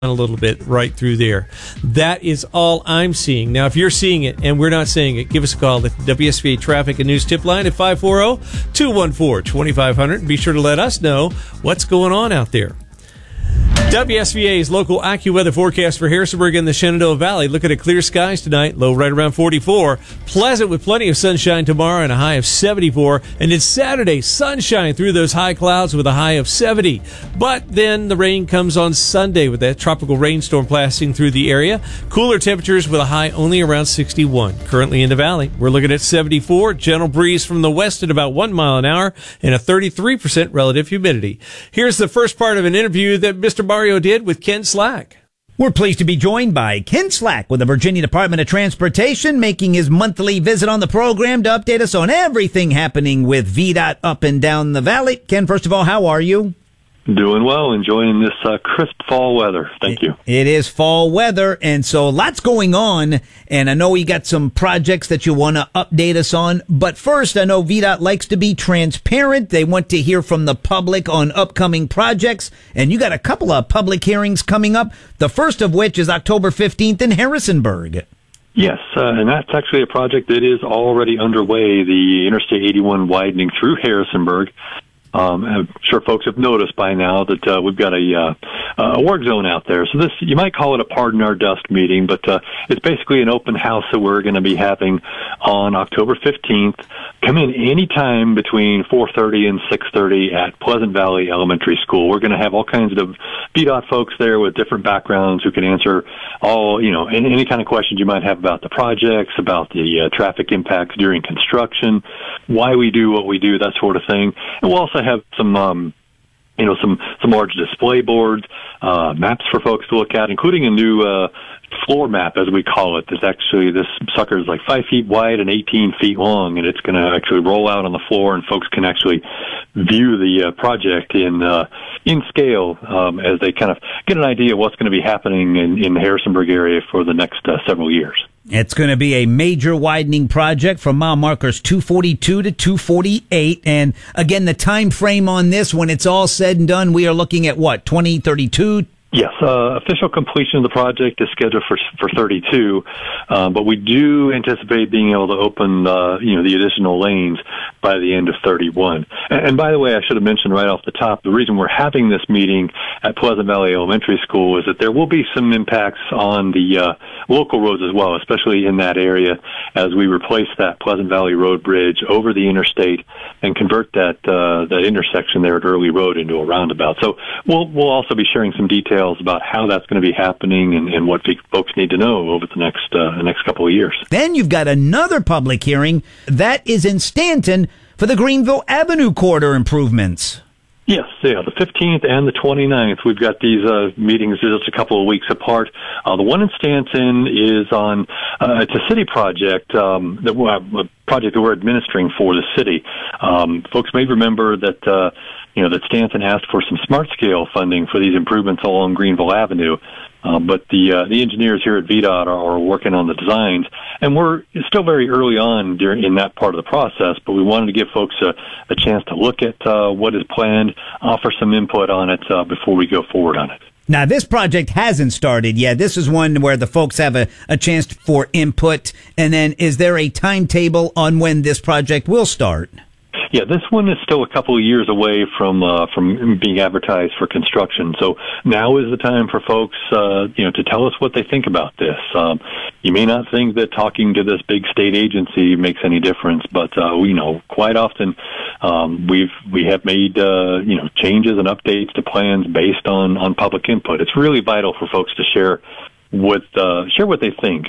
a little bit right through there. That is all I'm seeing. Now, if you're seeing it and we're not seeing it, give us a call at the WSVA Traffic and News Tip Line at 540-214-2500 and be sure to let us know what's going on out there. WSVA's local AccuWeather forecast for Harrisonburg and the Shenandoah Valley. Looking at clear skies tonight, low right around 44. Pleasant with plenty of sunshine tomorrow and a high of 74. And it's Saturday, sunshine through those high clouds with a high of 70. But then the rain comes on Sunday with that tropical rainstorm passing through the area. Cooler temperatures with a high only around 61. Currently in the valley, we're looking at 74. Gentle breeze from the west at about 1 mile an hour and a 33% relative humidity. Here's the first part of an interview that Mr. Mario did with Ken Slack. We're pleased to be joined by Ken Slack with the Virginia Department of Transportation, making his monthly visit on the program to update us on everything happening with VDOT up and down the valley. Ken, first of all, how are you? Doing well, enjoying this crisp fall weather. Thank you. It is fall weather, and so lots going on, and I know you got some projects that you want to update us on, but first, I know VDOT likes to be transparent. They want to hear from the public on upcoming projects, and you got a couple of public hearings coming up, the first of which is October 15th in Harrisonburg. Yes, and that's actually a project that is already underway, the Interstate 81 widening through Harrisonburg. I'm sure folks have noticed by now that we've got a work zone out there. So this, you might call it a pardon our dust meeting, but it's basically an open house that we're going to be having on October 15th. Come in any time between 4:30 and 6:30 at Pleasant Valley Elementary School. We're going to have all kinds of VDOT folks there with different backgrounds who can answer any kind of questions you might have about the projects, about the traffic impacts during construction, why we do what we do, that sort of thing. And we'll also have some large display boards, maps for folks to look at, including a new floor map, as we call it. This sucker is like 5 feet wide and 18 feet long, and it's going to actually roll out on the floor, and folks can actually view the project in scale as they kind of get an idea of what's going to be happening in the Harrisonburg area for the next several years. It's going to be a major widening project from mile markers 242 to 248. And again, the time frame on this, when it's all said and done, we are looking at what, 2032? Yes, official completion of the project is scheduled for 32, but we do anticipate being able to open, the additional lanes by the end of 31. And by the way, I should have mentioned right off the top, the reason we're having this meeting at Pleasant Valley Elementary School is that there will be some impacts on the local roads as well, especially in that area, as we replace that Pleasant Valley Road bridge over the interstate and convert that intersection there at Early Road into a roundabout. So we'll also be sharing some details about how that's going to be happening and what folks need to know over the next couple of years. Then you've got another public hearing that is in Stanton for the Greenville Avenue corridor improvements. Yes, yeah, the 15th and the 29th. We've got these meetings just a couple of weeks apart. The one in Stanton is on it's a city project, a project that we're administering for the city. Folks may remember that that Stanton asked for some smart scale funding for these improvements along Greenville Avenue. But the engineers here at VDOT are working on the designs, and we're still very early on in that part of the process, but we wanted to give folks a chance to look at what is planned, offer some input on it before we go forward on it. Now, this project hasn't started yet. This is one where the folks have a chance for input, and then is there a timetable on when this project will start? Yeah, this one is still a couple of years away from being advertised for construction. So now is the time for folks, to tell us what they think about this. You may not think that talking to this big state agency makes any difference, but we know quite often we have made changes and updates to plans based on public input. It's really vital for folks to share what they think.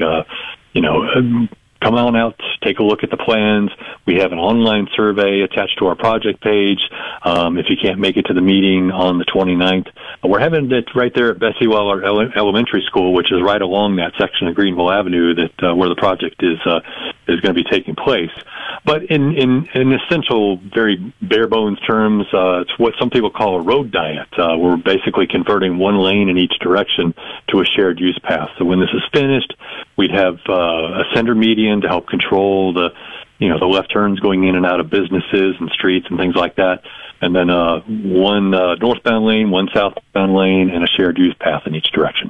Come on out, take a look at the plans. We have an online survey attached to our project page. If you can't make it to the meeting on the 29th, we're having it right there at Bessie Weller Elementary School, which is right along that section of Greenville Avenue where the project is going to be taking place. But in essential, very bare bones terms, it's what some people call a road diet. We're basically converting one lane in each direction to a shared use path. So when this is finished, we'd have a center median to help control the left turns going in and out of businesses and streets and things like that. And then one northbound lane, one southbound lane, and a shared use path in each direction.